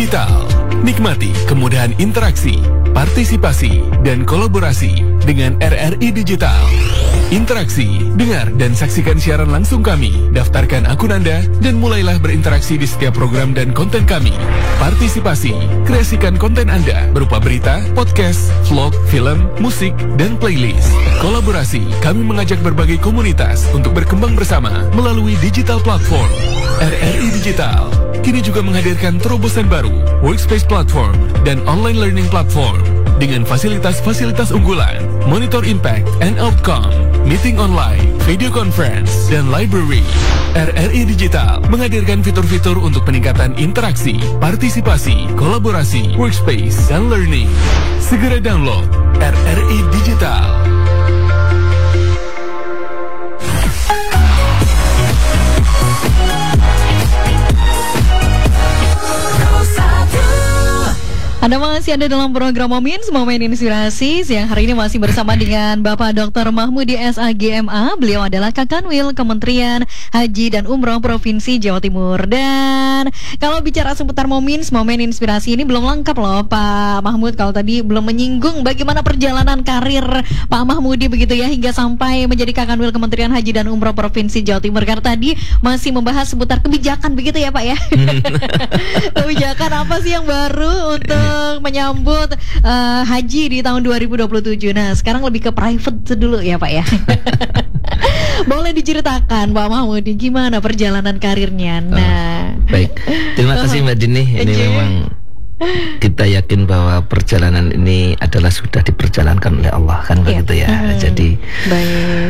Digital. Nikmati kemudahan interaksi, partisipasi, dan kolaborasi dengan RRI Digital. Interaksi, dengar dan saksikan siaran langsung kami, daftarkan akun Anda, dan mulailah berinteraksi di setiap program dan konten kami. Partisipasi, kreasikan konten Anda berupa berita, podcast, vlog, film, musik, dan playlist. Kolaborasi, kami mengajak berbagai komunitas untuk berkembang bersama melalui digital platform. RRI Digital kini juga menghadirkan terobosan baru, workspace platform, dan online learning platform dengan fasilitas-fasilitas unggulan, monitor impact and outcome, meeting online, video conference, dan library. RRI Digital menghadirkan fitur-fitur untuk peningkatan interaksi, partisipasi, kolaborasi, workspace, dan learning. Segera download RRI Digital. Anda masih ada dalam program Momen Inspirasi. Siang hari ini masih bersama dengan Bapak Dr. Mahmudi SAGMA. Beliau adalah Kakanwil Kementerian Haji dan Umroh Provinsi Jawa Timur. Dan kalau bicara seputar Momen Inspirasi ini belum lengkap loh Pak Mahmud. Kalau tadi belum menyinggung bagaimana perjalanan karir Pak Mahmudi begitu ya, hingga sampai menjadi Kakanwil Kementerian Haji dan Umroh Provinsi Jawa Timur. Karena tadi masih membahas seputar kebijakan begitu ya Pak ya. Kebijakan apa sih yang baru untuk menyambut haji di tahun 2027. Nah, sekarang lebih ke private dulu ya Pak ya. Boleh diceritakan Pak Mahmud gimana perjalanan karirnya? Nah, baik. Terima kasih Mbak Dini. Ini memang kita yakin bahwa perjalanan ini adalah sudah diperjalankan oleh Allah kan begitu ya. Jadi baik.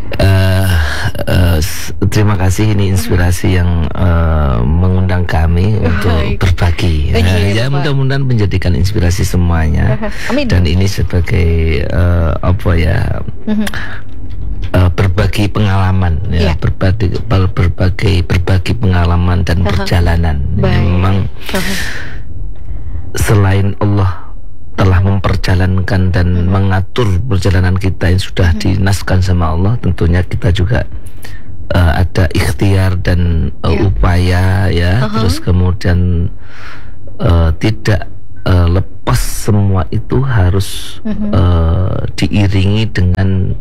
Terima kasih, ini inspirasi yang mengundang kami untuk berbagi. Ya mudah-mudahan menjadikan inspirasi semuanya. Amin. Dan ini sebagai berbagi pengalaman ya, berbagi pengalaman dan perjalanan. Memang selain Allah telah memperjalankan dan mengatur perjalanan kita yang sudah dinaskan sama Allah, tentunya kita juga ada ikhtiar dan upaya ya. Terus kemudian tidak lepas semua itu harus diiringi dengan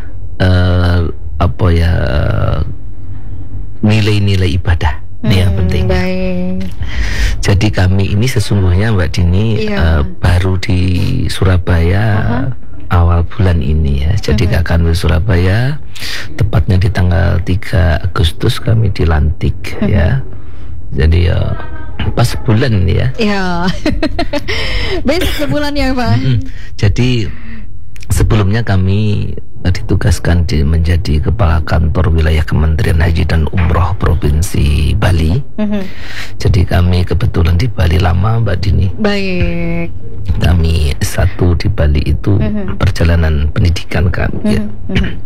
nilai-nilai ibadah. Ini yang penting. Baik. Jadi kami ini sesungguhnya Mbak Dini baru di Surabaya awal bulan ini ya. Jadi Kakanwil Surabaya, tepatnya di tanggal 3 Agustus kami dilantik ya. Jadi pas sebulan ya. Iya. Besok sebulan ya Pak. Jadi sebelumnya kami ditugaskan menjadi Kepala Kantor Wilayah Kementerian Haji dan Umroh Provinsi Bali. Jadi kami kebetulan di Bali lama Mbak Dini. Baik. Kami S1 di Bali itu perjalanan pendidikan kami ya.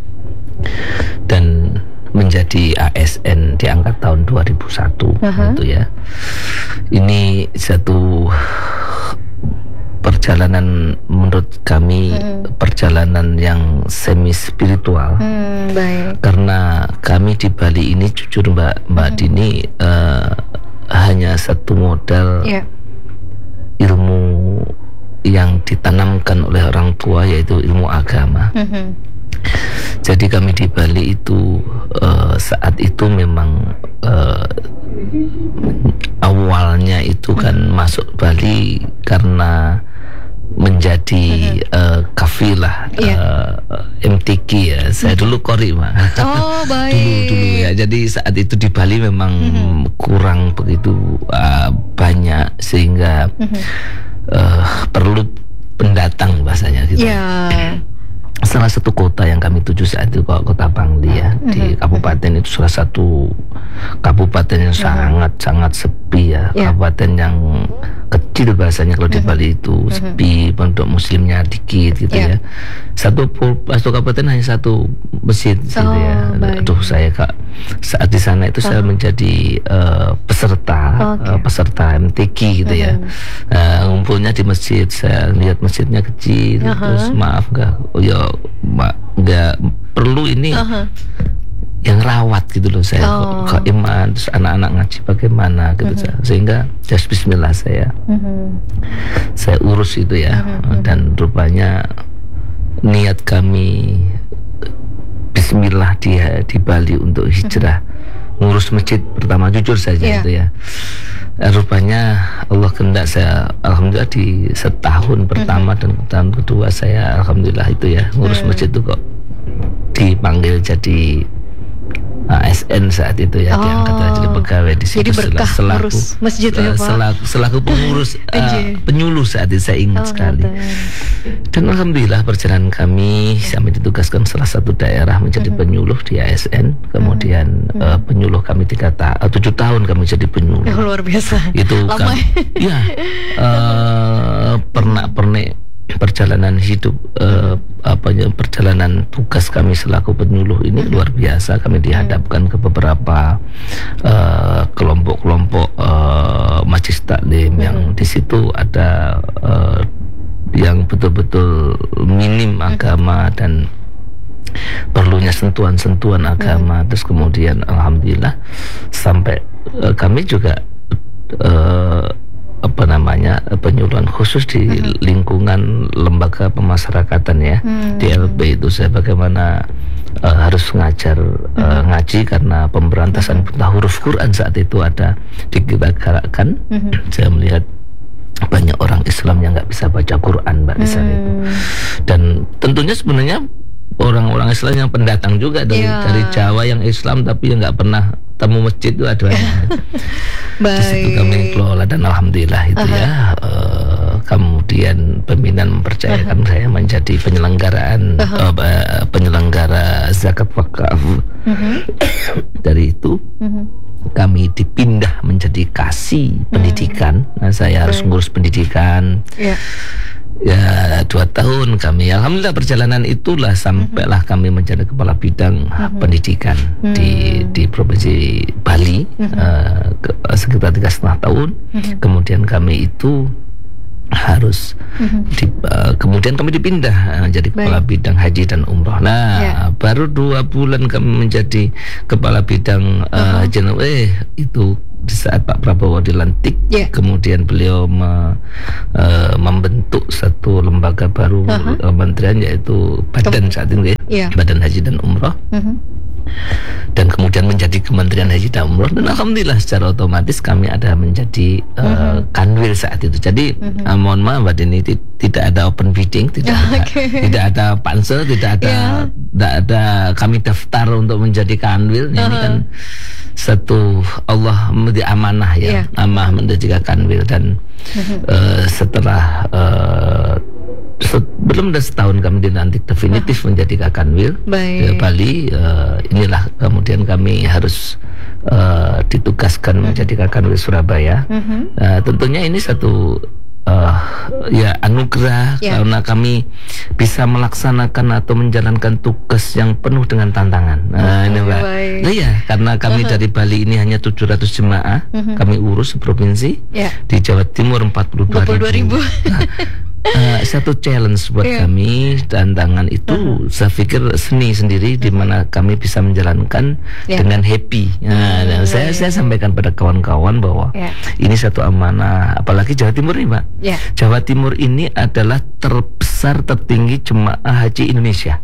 Dan menjadi ASN diangkat tahun 2001 gitu ya. Ini satu perjalanan menurut kami perjalanan yang semi spiritual. Baik. Karena kami di Bali ini jujur Mbak Dini hanya satu modal ilmu yang ditanamkan oleh orang tua, yaitu ilmu agama. Jadi kami di Bali itu saat itu memang awalnya itu kan masuk Bali karena menjadi kafilah MTQ ya. Saya dulu kori Pak. Oh baik. dulu ya. Jadi saat itu di Bali memang kurang begitu banyak, sehingga perlu pendatang bahasanya gitu. Salah satu kota yang kami tuju saat itu kota Bangli ya, di kabupaten itu salah satu kabupaten yang sangat sepi ya, kabupaten yang kecil bahasanya kalau di Bali itu, sepi, penduduk muslimnya dikit gitu ya. Satu kabupaten hanya satu masjid gitu ya. Aduh, saya saat di sana itu saya menjadi peserta MTQ gitu ya. Ngumpulnya di masjid, saya lihat masjidnya kecil, terus maaf nggak perlu ini yang rawat gitu loh saya kok iman, terus anak-anak ngaji bagaimana gitu sehingga just bismillah saya urus itu ya. Dan rupanya niat kami bismillah di Bali untuk hijrah ngurus masjid pertama, jujur saja itu ya. Rupanya Allah kehendak saya alhamdulillah di setahun pertama dan tahun kedua saya alhamdulillah itu ya ngurus masjid itu kok dipanggil jadi ASN saat itu ya, diangkat jadi pegawai di situ. Jadi berkah ngurus masjid ya Pak. Selaku pengurus penyuluh saat itu saya ingat sekali. Dan alhamdulillah perjalanan kami sampai ditugaskan salah satu daerah menjadi penyuluh di ASN. Kemudian penyuluh kami 7 tahun kami jadi penyuluh. Luar biasa. Itu lama. Pernak-pernik perjalanan hidup perjalanan tugas kami selaku penyuluh ini luar biasa. Kami dihadapkan ke beberapa kelompok-kelompok majelis taklim yang di situ ada yang betul-betul minim agama dan perlunya sentuhan-sentuhan agama. Terus kemudian alhamdulillah sampai kami juga penyuluhan khusus di lingkungan lembaga pemasyarakatan ya, di LB itu saya bagaimana harus ngajar ngaji karena pemberantasan buta huruf Quran saat itu ada digerakkan. Saya melihat banyak orang Islam yang nggak bisa baca Quran Mbak di sana itu, dan tentunya sebenarnya orang-orang Islam yang pendatang juga dari Jawa yang Islam tapi yang nggak pernah temu masjid itu ada. Di situ kami kelola dan alhamdulillah itu ya. Kemudian pimpinan mempercayakan saya menjadi penyelenggara zakat wakaf. Dari itu kami dipindah menjadi kasih pendidikan. Nah, saya harus ngurus pendidikan. Ya 2 tahun kami alhamdulillah perjalanan itulah sampailah kami menjadi kepala bidang pendidikan di provinsi Bali sekitar 3,5 tahun. Kemudian kami itu harus kemudian kami dipindah jadi kepala bidang haji dan umroh. Nah baru 2 bulan kami menjadi kepala bidang haji itu di saat Pak Prabowo dilantik. Kemudian beliau membentuk satu lembaga baru kementerian yaitu Badan saat ini Badan Haji dan Umroh. Dan kemudian menjadi Kementerian Haji dan Umroh, dan alhamdulillah secara otomatis kami ada menjadi kanwil saat itu. Jadi mohon maaf Mbak Dini, tidak ada open bidding, tidak ada pansel, tidak ada kami daftar untuk menjadi kanwil. Ini kan satu Allah menjadi amanah ya, amanah menjadi kanwil. Dan setelah belum ada setahun kami dilantik definitif menjadi Kakanwil Bali. Inilah kemudian kami harus ditugaskan menjadi Kakanwil Surabaya. Tentunya ini satu anugerah karena kami bisa melaksanakan atau menjalankan tugas yang penuh dengan tantangan. Ini Mbak. Nah ya, karena kami dari Bali ini hanya 700 jemaah, kami urus provinsi. Di Jawa Timur 42.000. Satu challenge buat kami, tantangan itu saya pikir seni sendiri di mana kami bisa menjalankan dengan happy. Dan saya sampaikan pada kawan-kawan bahwa ini satu amanah, apalagi Jawa Timur nih Mbak. Jawa Timur ini adalah terbesar tertinggi jemaah haji Indonesia.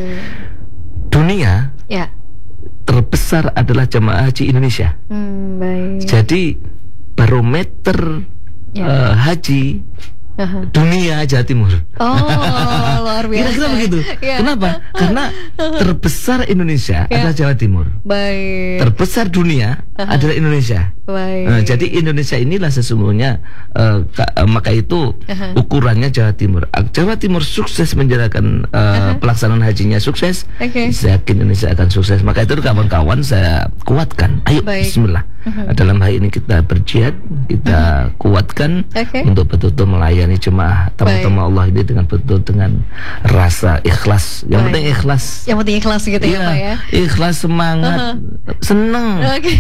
Dunia terbesar adalah jemaah haji Indonesia. Jadi barometer haji dunia Jawa Timur. Luar biasa. Kira-kira begitu. Kenapa? Karena terbesar Indonesia adalah Jawa Timur. Terbesar dunia adalah Indonesia. Jadi Indonesia inilah sesungguhnya maka itu ukurannya Jawa Timur. Jawa Timur sukses menjalankan pelaksanaan hajinya sukses. Saya yakin Indonesia akan sukses. Maka itu kawan-kawan saya kuatkan. Ayo bismillah. Dalam hal ini kita berjihad, kita kuatkan untuk betul-betul melayani jemaah tamu-tamu Allah ini dengan betul dengan rasa ikhlas. Yang penting ikhlas. Yang penting ikhlas gitu ya Pak ya. Ikhlas, semangat, senang.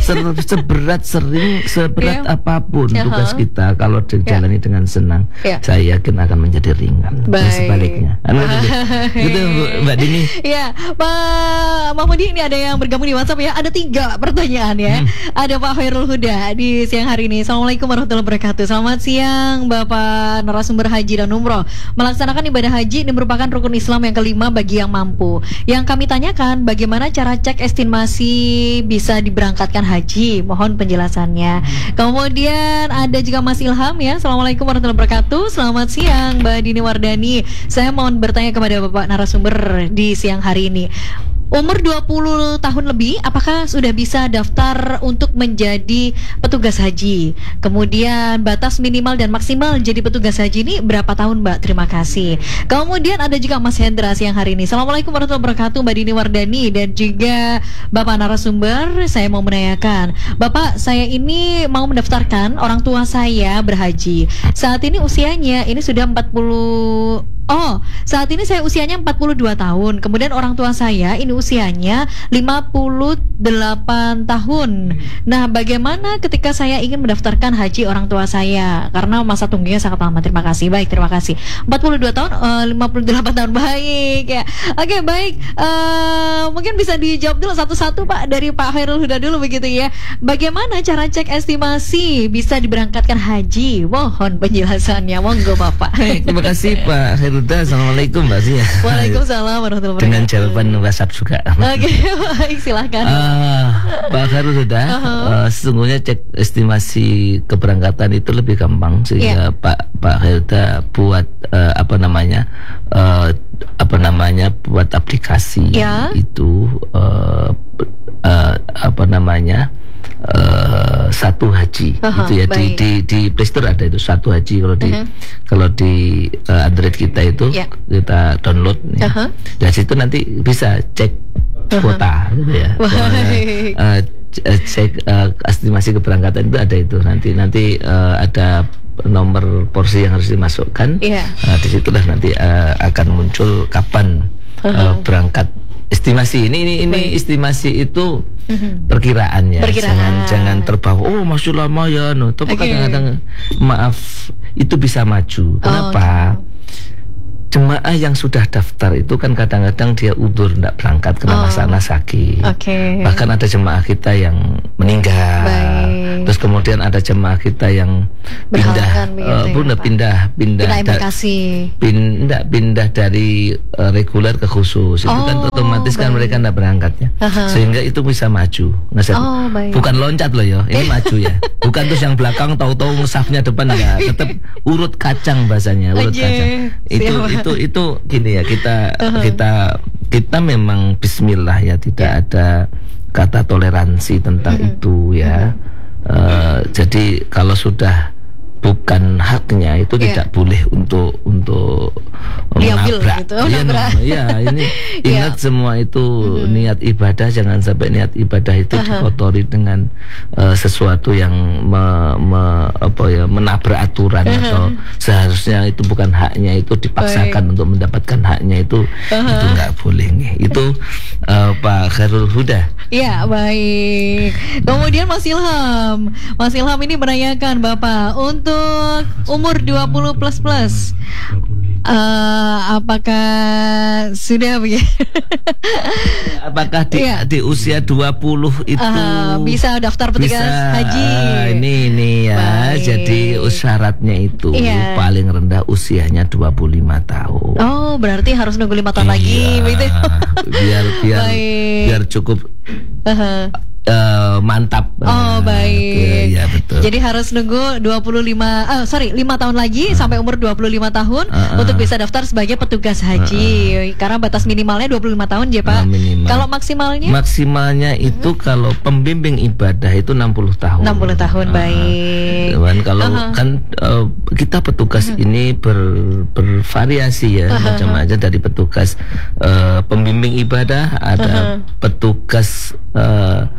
Seberat apapun tugas kita, kalau dijalani dengan senang, saya yakin akan menjadi ringan. Dan sebaliknya. Gitu Mbak Dini. Ya, Pak Mahmudi, ini ada yang bergabung di WhatsApp ya. Ada 3 pertanyaan ya. Ada Pak Khairul Huda di siang hari ini. Assalamualaikum warahmatullahi wabarakatuh. Selamat siang Bapak narasumber haji dan umroh. Melaksanakan ibadah haji ini merupakan rukun Islam yang kelima bagi yang mampu. Yang kami tanyakan, bagaimana cara cek estimasi bisa diberangkatkan haji? Mohon penjelasannya. Kemudian ada juga Mas Ilham ya. Assalamualaikum warahmatullahi wabarakatuh. Selamat siang Mbak Dini Wardani. Saya mohon bertanya kepada Bapak narasumber di siang hari ini. Umur 20 tahun lebih, apakah sudah bisa daftar untuk menjadi petugas haji? Kemudian batas minimal dan maksimal jadi petugas haji ini berapa tahun Mbak? Terima kasih. Kemudian ada juga Mas Hendra siang hari ini. Assalamualaikum warahmatullahi wabarakatuh Mbak Dini Wardani dan juga Bapak narasumber. Saya mau menanyakan, Bapak, saya ini mau mendaftarkan orang tua saya berhaji. Saat ini usianya ini sudah 40. Saat ini saya usianya 42 tahun. Kemudian orang tua saya ini usianya 58 tahun. Nah, bagaimana ketika saya ingin mendaftarkan haji orang tua saya? Karena masa tunggunya sangat lama. Terima kasih. Baik, terima kasih. 42 tahun, 58 tahun. Baik ya. Oke, baik. Mungkin bisa dijawab dulu satu-satu Pak, dari Pak Khairul Huda dulu begitu ya. Bagaimana cara cek estimasi bisa diberangkatkan haji? Mohon penjelasannya. Monggo Bapak. Terima kasih Pak Khairul. Assalamualaikum Mbak Sia. Waalaikumsalam warahmatullahi wabarakatuh. Dengan jawaban WhatsApp juga. Oke, baik, silahkan. Pak Khairul sudah sesungguhnya cek estimasi keberangkatan itu lebih gampang sehingga Pak Khairul buat buat aplikasi itu Satu Haji itu ya di Play Store ada itu Satu Haji. Kalau di Android kita itu kita download dari situ nanti bisa cek kuota gitu ya. Cek estimasi keberangkatan itu ada itu nanti ada nomor porsi yang harus dimasukkan. Di situlah nanti akan muncul kapan berangkat. Estimasi ini estimasi itu perkiraan ya. Jangan terbawa masih lama ya tapi kadang-kadang maaf itu bisa maju. Kenapa? Jemaah yang sudah daftar itu kan kadang-kadang dia udur tidak berangkat karena masalah sakit. Bahkan ada jemaah kita yang meninggal. Terus kemudian ada jemaah kita yang pindah dari reguler ke khusus. Itu kan otomatis kan mereka tidak berangkatnya. Sehingga itu bisa maju. Bukan loncat loh ya, ini maju ya. Bukan terus yang belakang tahu-tahu safnya depan enggak, tetap urut kacang bahasanya, urut kacang. Itu gini ya, kita memang bismillah ya, tidak ada kata toleransi tentang itu ya. Jadi kalau sudah bukan haknya itu tidak boleh untuk menabrak. Ini ingat semua itu niat ibadah, jangan sampai niat ibadah itu dikotori dengan sesuatu yang menabrak aturan atau seharusnya itu bukan haknya, itu dipaksakan untuk mendapatkan haknya, itu nggak boleh nih. Itu Pak Khairul Huda. Ya, baik. Kemudian Mas Ilham ini menanyakan Bapak, untuk umur 20 plus apakah sudah begitu? Apakah di usia 20 itu bisa daftar petugas haji? Ini ya. Baik. Jadi syaratnya itu paling rendah usianya 25 tahun. Oh, berarti harus nunggu 5 tahun lagi begitu. biar cukup mantap. Baik. Ya, betul. Jadi harus nunggu 5 tahun lagi sampai umur 25 tahun untuk bisa daftar sebagai petugas haji. Karena batas minimalnya 25 tahun ya Pak. Kalau maksimalnya? Maksimalnya itu kalau pembimbing ibadah itu 60 tahun. 60 tahun, baik. Kalau kan kita petugas ini bervariasi ya, macam-macam, dari petugas pembimbing ibadah, ada petugas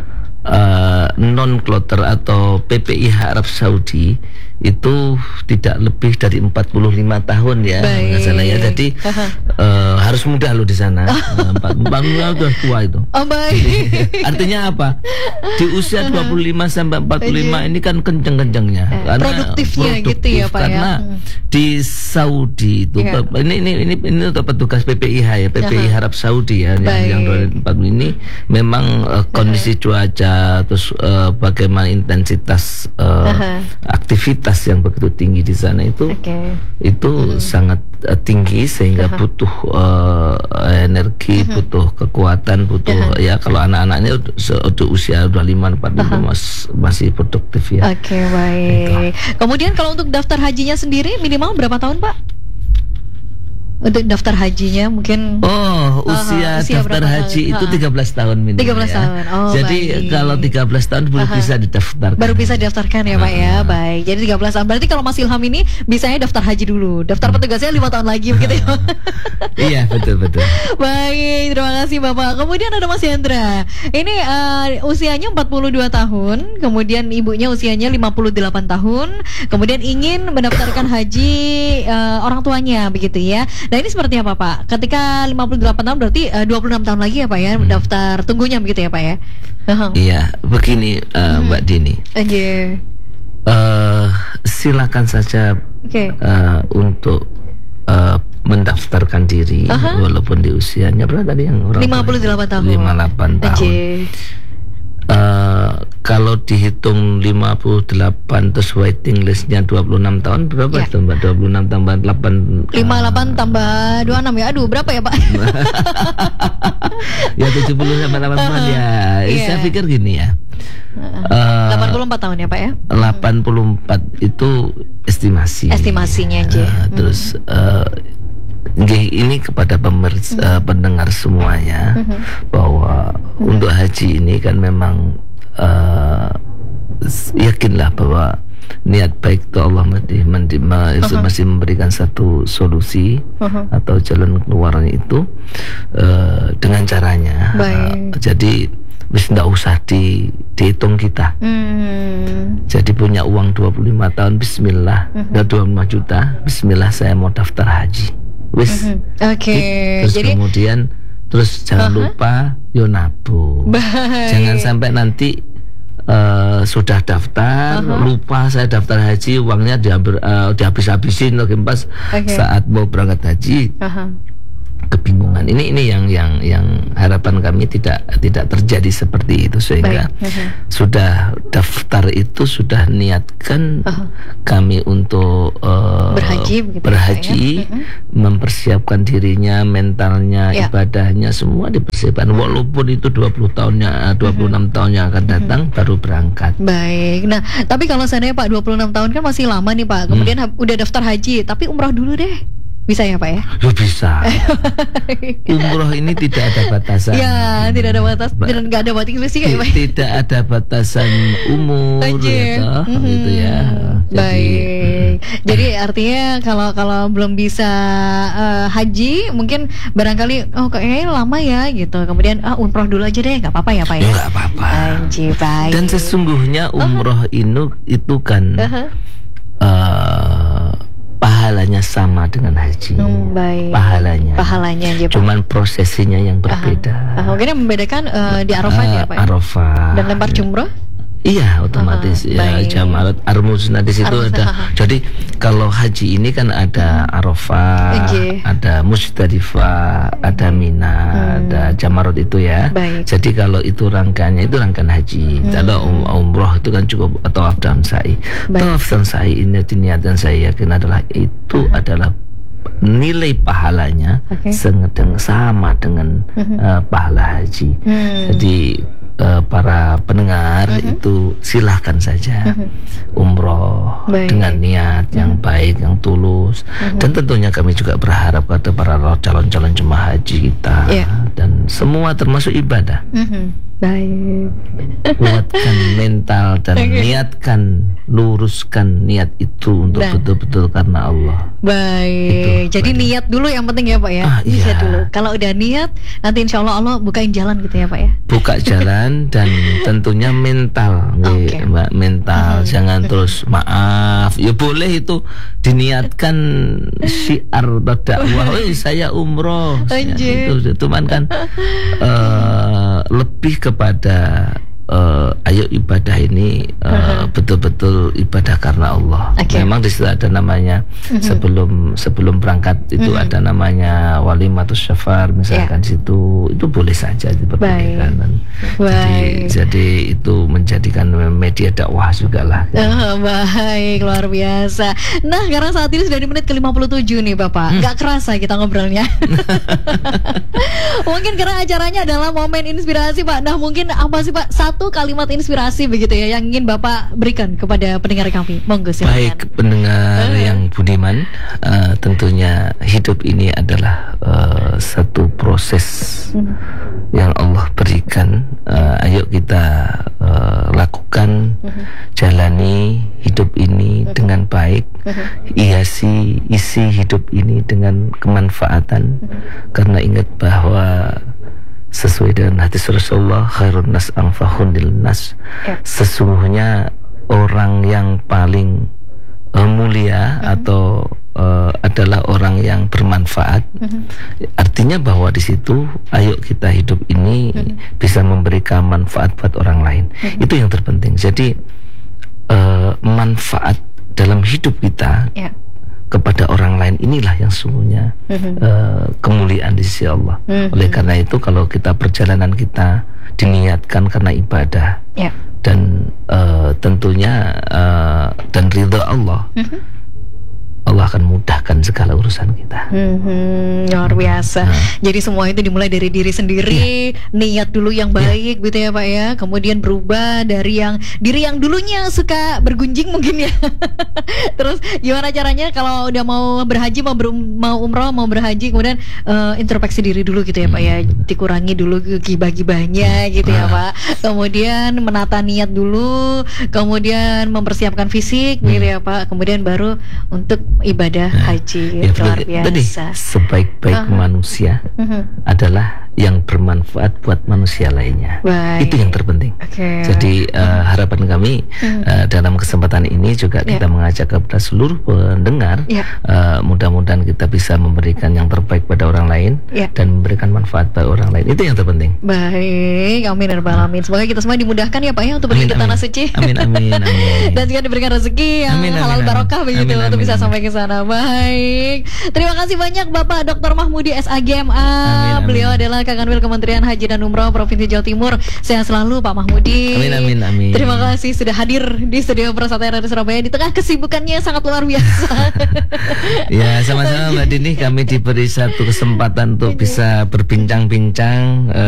non-kloter atau PPIH Arab Saudi itu tidak lebih dari 45 tahun ya, nggak salah ya. Jadi harus muda loh di sana. 45 udah tua itu. Oh, baik. Jadi, artinya apa? Di usia 25 sampai 45 ini kan kenceng-kencengnya. Produktifnya gitu ya Pak karena ya. Di Saudi itu ini untuk petugas PPIH ya, PPIH Arab Saudi ya, yang 2040 ini memang kondisi cuaca, terus bagaimana intensitas aktivitas yang begitu tinggi di sana itu sangat tinggi sehingga butuh energi, butuh kekuatan, butuh ya kalau anak-anaknya usia 25-45 masih produktif ya. Oke, baik. Kemudian kalau untuk daftar hajinya sendiri minimal berapa tahun Pak? Untuk daftar hajinya mungkin usia daftar haji itu 13 tahun minimal 13 tahun. Jadi kalau 13 tahun belum bisa didaftarkan. Baru bisa didaftarkan ya Pak ya. Baik. Jadi 13 tahun. Berarti kalau Mas Ilham ini bisanya daftar haji dulu. Daftar petugasnya 5 tahun lagi begitu ya. Iya, betul. Baik, terima kasih Bapak. Kemudian ada Mas Hendra. Ini usianya 42 tahun, kemudian ibunya usianya 58 tahun, kemudian ingin mendaftarkan haji orang tuanya begitu ya. Nah ini seperti apa Pak? Ketika 58 tahun berarti 26 tahun lagi ya Pak ya daftar tunggunya begitu ya Pak ya? Iya, begini Mbak Dini. Silakan saja untuk mendaftarkan diri walaupun di usianya berapa tadi yang orang 58 tahun. 58 tahun. Kalau dihitung 58 terus waiting listnya 26 tahun berapa itu Mbak? 26 tambah 8 58 tambah 26 ya. Aduh, berapa ya Pak? Ya 70 sampai 80 ya. Saya pikir gini ya. 84 tahun ya Pak ya? 84 itu estimasi. Estimasinya aja. Terus ini kepada pendengar semuanya bahwa untuk haji ini kan memang yakinlah bahwa niat baik itu Allah masih memberikan satu solusi atau jalan keluarnya itu dengan caranya. Jadi tidak usah dihitung kita. Jadi punya uang 25 tahun, bismillah, dan 25 juta, bismillah saya mau daftar haji. Terus jadi, kemudian terus jangan lupa yo nabung. Jangan sampai nanti sudah daftar lupa saya daftar haji, uangnya dihabis-habisin lagi pas saat mau berangkat haji. Kebingungan ini yang harapan kami tidak terjadi seperti itu sehingga sudah daftar itu sudah niatkan kami untuk berhaji mempersiapkan dirinya, mentalnya, ibadahnya semua dipersiapkan walaupun itu 26 tahun yang akan datang baru berangkat. Baik. Nah, tapi kalau seandainya Pak 26 tahun kan masih lama nih Pak. Kemudian udah daftar haji tapi umrah dulu deh. Bisa ya Pak ya? Bisa. Umroh ini tidak ada batasan. Ya, tidak ada batas dan nggak ada waiting list ya Pak. Tidak ada batasan umur gitu ya. Baik. Jadi artinya kalau belum bisa haji mungkin barangkali kayaknya lama ya gitu. Kemudian umroh dulu aja deh, nggak apa-apa ya Pak ya? Nggak apa-apa. Baik. Dan sesungguhnya umroh itu kan pahalanya sama dengan haji. Pahalanya aja, Pak. Cuman prosesinya yang berbeda. Mungkin yang membedakan di Arafah ya Pak. Arafah. Dan lempar jumrah? Iya, otomatis ya jamarat armusna di situ ada. Jadi kalau haji ini kan ada Arafah, ada Musdalifah, ada Mina, ada jamarat itu ya. Jadi kalau itu rangkaiannya itu rangkaian haji. Kalau umroh itu kan cukup tawaf dan sa'i. Tawaf dan sa'i ini diniatkan saya yakin adalah itu adalah nilai pahalanya sama dengan pahala haji. Jadi para pendengar itu silahkan saja umroh dengan niat yang baik, yang tulus, dan tentunya kami juga berharap kepada para calon-calon jemaah haji kita dan semua termasuk ibadah. Baik. Kuatkan mental dan niatkan, luruskan niat itu untuk betul-betul karena Allah. Baik. Jadi niat dulu yang penting ya Pak ya. Bisa dulu. Kalau udah niat, nanti insya Allah bukain jalan gitu ya Pak ya. Buka jalan dan tentunya mental, Mbak, mental. Jangan terus maaf. Ya boleh itu diniatkan syiar dakwah. Saya umroh. Itu cuman kan lebih kepada ayo ibadah ini betul-betul ibadah karena Allah. Memang di situ ada namanya sebelum berangkat itu ada namanya walimatus syafar misalkan situ, itu boleh saja diperbolehkan. Jadi itu menjadikan media dakwah juga lah. Baik, luar biasa. Nah, karena saat ini sudah di menit ke-57 nih Bapak. Nggak kerasa kita ngobrolnya. Mungkin karena acaranya adalah momen inspirasi Pak. Nah, mungkin apa sih Pak satu kalimat inspirasi begitu ya yang ingin Bapak berikan kepada pendengar kami? Monggo silakan. Baik, pendengar yang budiman, tentunya hidup ini adalah satu proses yang Allah berikan. Ayo kita lakukan, jalani hidup ini dengan baik, isi hidup ini dengan kemanfaatan, karena ingat bahwa sesuai dengan hadis Rasulullah, khairun nas anfa'un lin nas. Sesungguhnya orang yang paling mulia atau adalah orang yang bermanfaat. Artinya bahwa di situ ayo kita hidup ini bisa memberikan manfaat buat orang lain. Itu yang terpenting. Jadi manfaat dalam hidup kita kepada orang lain inilah yang sungguhnya kemuliaan di sisi Allah. Oleh karena itu kalau kita perjalanan kita diniatkan karena ibadah dan tentunya dan ridha Allah, Allah akan mudahkan segala urusan kita. Luar biasa. Jadi semua itu dimulai dari diri sendiri, niat dulu yang baik gitu ya Pak ya. Kemudian berubah dari diri yang dulunya suka bergunjing mungkin ya. Terus gimana caranya kalau udah mau berhaji, mau umroh, mau berhaji, kemudian introspeksi diri dulu gitu ya Pak ya. Dikurangi dulu gibah-gibahnya gitu ya Pak. Kemudian menata niat dulu, kemudian mempersiapkan fisik gitu ya Pak. Kemudian baru untuk ibadah haji. Luar biasa. Sebaik-baik manusia adalah yang bermanfaat buat manusia lainnya. Itu yang terpenting. Jadi harapan kami dalam kesempatan ini juga kita mengajak kepada seluruh pendengar, mudah-mudahan kita bisa memberikan yang terbaik pada orang lain dan memberikan manfaat pada orang lain. Itu yang terpenting. Baik, amin ya rabbal alamin. Semoga kita semua dimudahkan ya Pak ya untuk pergi ke tanah suci. Amin. Dan juga diberikan rezeki yang halal barokah begitu untuk bisa sampai ke sana. Baik. Terima kasih banyak Bapak Dr. Mahmudi SAGMA. Beliau adalah Kakanwil Kementerian Haji dan Umroh Provinsi Jawa Timur. Sehat selalu Pak Mahmudi. Amin. Terima kasih sudah hadir di studio Persatuan Radio Surabaya di tengah kesibukannya sangat luar biasa. Ya, sama-sama Mbak Dini, kami diberi satu kesempatan untuk bisa berbincang-bincang